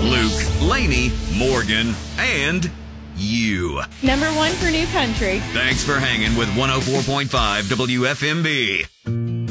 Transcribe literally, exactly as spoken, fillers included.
Luke, Lainey, Morgan, and you. Number one for New Country. Thanks for hanging with one oh four point five W F M B.